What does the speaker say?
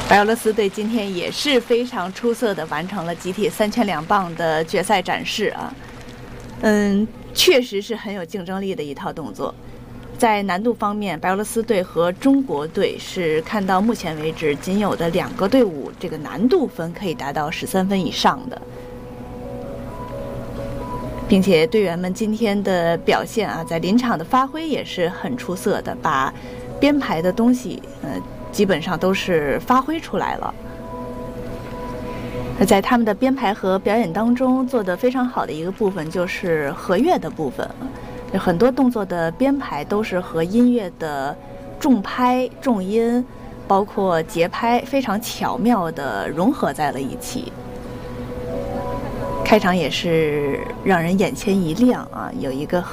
白俄罗斯队今天也是非常出色的完成了集体3200磅的决赛展示啊，确实是很有竞争力的一套动作。在难度方面，白俄罗斯队和中国队是看到目前为止仅有的2个队伍这个难度分可以达到13分以上的，并且队员们今天的表现啊，在临场的发挥也是很出色的，把编排的东西基本上都是发挥出来了。在他们的编排和表演当中做得非常好的一个部分就是和乐的部分，有很多动作的编排都是和音乐的重拍、重音，包括节拍非常巧妙地融合在了一起。开场也是让人眼前一亮啊，有一个